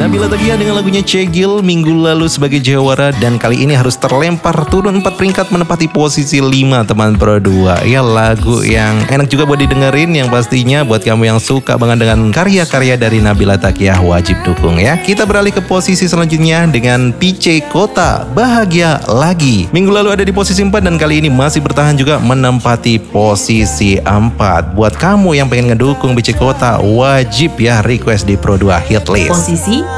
Nabila Taqiyah dengan lagunya Cegil minggu lalu sebagai jawara, dan kali ini harus terlempar turun 4 peringkat menempati posisi 5 teman Pro 2. Ya, lagu yang enak juga buat didengerin, yang pastinya buat kamu yang suka banget dengan karya-karya dari Nabila Taqiyah wajib dukung ya. Kita beralih ke posisi selanjutnya dengan PC Kota, Bahagia Lagi. Minggu lalu ada di posisi 4 dan kali ini masih bertahan juga menempati posisi 4. Buat kamu yang pengen ngedukung PC Kota, wajib ya request di Pro 2 Hit List. Posisi